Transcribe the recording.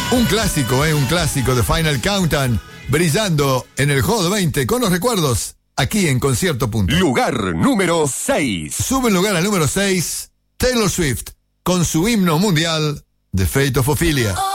Un clásico de Final Countdown, brillando en el Hot 20 con los recuerdos, aquí en Concierto Punto. Lugar número 6. Sube el lugar al número 6, Taylor Swift, con su himno mundial, The Fate of Ophelia.